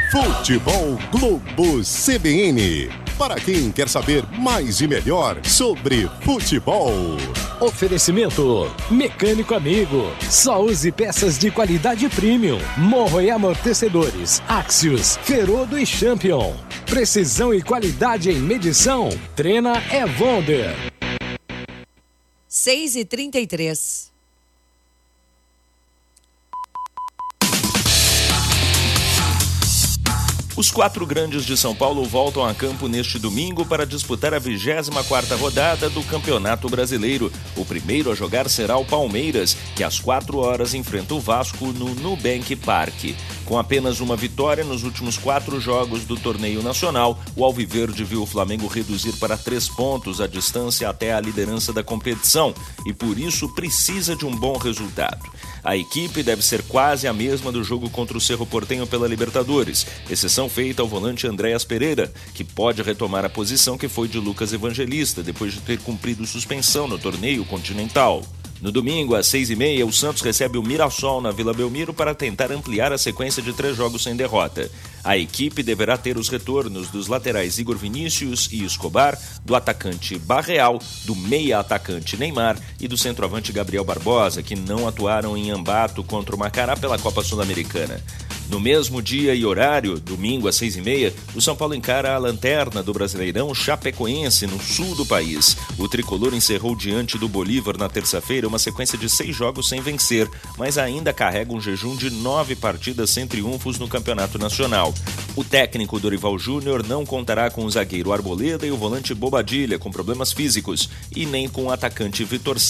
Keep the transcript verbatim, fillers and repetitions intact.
Futebol Globo C B N. Para quem quer saber mais e melhor sobre futebol. Oferecimento Mecânico Amigo. Só use peças de qualidade premium. Morro e amortecedores Axios, Ferodo e Champion. Precisão e qualidade em medição. Trena é Wonder. seis e trinta e três. Os quatro grandes de São Paulo voltam a campo neste domingo para disputar a vigésima quarta rodada do Campeonato Brasileiro. O primeiro a jogar será o Palmeiras, que às quatro horas enfrenta o Vasco no Nubank Park. Com apenas uma vitória nos últimos quatro jogos do torneio nacional, o Alviverde viu o Flamengo reduzir para três pontos a distância até a liderança da competição e por isso precisa de um bom resultado. A equipe deve ser quase a mesma do jogo contra o Cerro Porteño pela Libertadores, exceção feita ao volante Andréas Pereira, que pode retomar a posição que foi de Lucas Evangelista, depois de ter cumprido suspensão no torneio continental. No domingo, às seis e meia, o Santos recebe o Mirassol na Vila Belmiro para tentar ampliar a sequência de três jogos sem derrota. A equipe deverá ter os retornos dos laterais Igor Vinícius e Escobar, do atacante Barreal, do meia-atacante Neymar e do centroavante Gabriel Barbosa, que não atuaram em Ambato contra o Macará pela Copa Sul-Americana. No mesmo dia e horário, domingo às seis e meia, o São Paulo encara a lanterna do Brasileirão Chapecoense, no sul do país. O tricolor encerrou diante do Bolívar na terça-feira uma sequência de seis jogos sem vencer, mas ainda carrega um jejum de nove partidas sem triunfos no Campeonato Nacional. O técnico Dorival Júnior não contará com o zagueiro Arboleda e o volante Bobadilha, com problemas físicos, e nem com o atacante Vitor